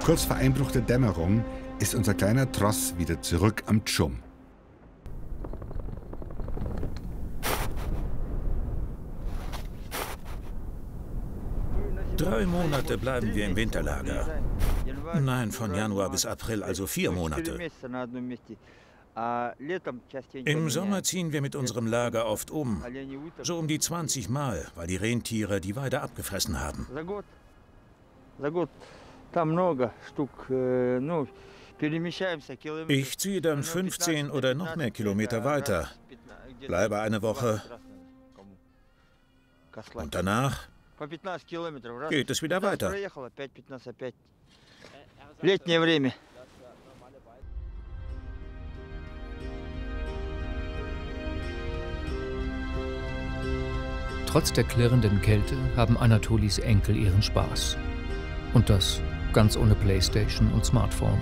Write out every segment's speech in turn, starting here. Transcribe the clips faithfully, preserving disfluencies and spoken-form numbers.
Kurz vor Einbruch der Dämmerung ist unser kleiner Tross wieder zurück am Tschum. Drei Monate bleiben wir im Winterlager. Nein, von Januar bis April, also vier Monate. Im Sommer ziehen wir mit unserem Lager oft um, so um die zwanzig Mal, weil die Rentiere die Weide abgefressen haben. Ich ziehe dann fünfzehn oder noch mehr Kilometer weiter, bleibe eine Woche und danach geht es wieder weiter. Trotz der klirrenden Kälte haben Anatolis Enkel ihren Spaß. Und das ganz ohne Playstation und Smartphone.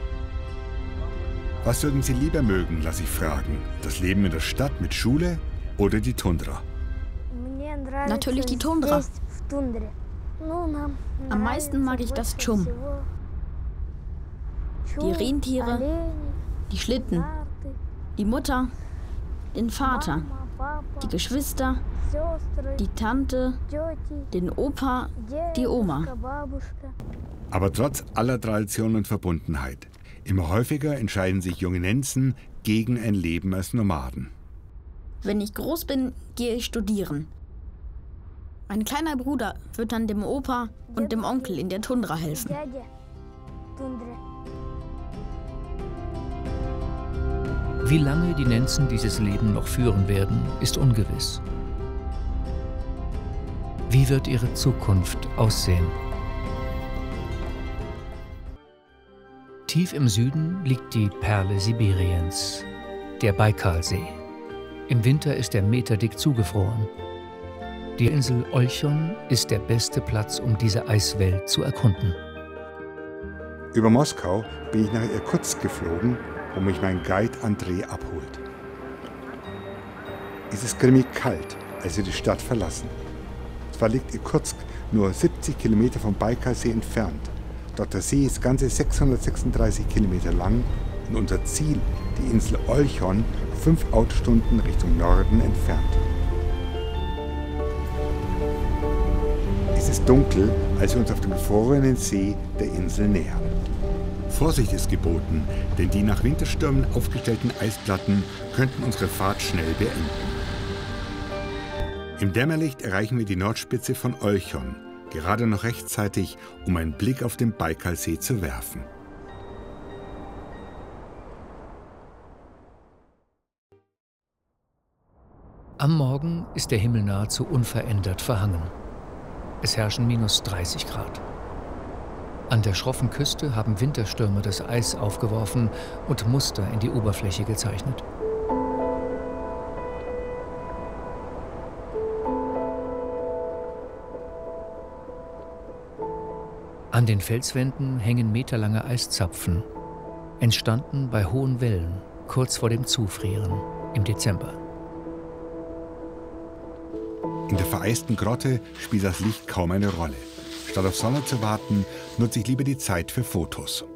Was würden Sie lieber mögen, lasse ich fragen. Das Leben in der Stadt mit Schule oder die Tundra? Natürlich die Tundra. Am meisten mag ich das Tschum. Die Rentiere, die Schlitten, die Mutter, den Vater, die Geschwister, die Tante, den Opa, die Oma. Aber trotz aller Tradition und Verbundenheit, immer häufiger entscheiden sich junge Nenzen gegen ein Leben als Nomaden. Wenn ich groß bin, gehe ich studieren. Mein kleiner Bruder wird dann dem Opa und dem Onkel in der Tundra helfen. Wie lange die Nenzen dieses Leben noch führen werden, ist ungewiss. Wie wird ihre Zukunft aussehen? Tief im Süden liegt die Perle Sibiriens, der Baikalsee. Im Winter ist er meterdick zugefroren. Die Insel Olchon ist der beste Platz, um diese Eiswelt zu erkunden. Über Moskau bin ich nach Irkutsk geflogen, wo mich mein Guide André abholt. Es ist grimmig kalt, als wir die Stadt verlassen. Zwar liegt Irkutsk nur siebzig Kilometer vom Baikalsee entfernt, doch der See ist ganze sechshundertsechsunddreißig Kilometer lang und unser Ziel, die Insel Olchon, fünf Autostunden Richtung Norden entfernt. Es ist dunkel, als wir uns auf dem gefrorenen See der Insel nähern. Vorsicht ist geboten, denn die nach Winterstürmen aufgestellten Eisplatten könnten unsere Fahrt schnell beenden. Im Dämmerlicht erreichen wir die Nordspitze von Olchon, gerade noch rechtzeitig, um einen Blick auf den Baikalsee zu werfen. Am Morgen ist der Himmel nahezu unverändert verhangen. Es herrschen minus dreißig Grad. An der schroffen Küste haben Winterstürme das Eis aufgeworfen und Muster in die Oberfläche gezeichnet. An den Felswänden hängen meterlange Eiszapfen, entstanden bei hohen Wellen, kurz vor dem Zufrieren im Dezember. In der vereisten Grotte spielt das Licht kaum eine Rolle. Statt auf Sonne zu warten, nutze ich lieber die Zeit für Fotos.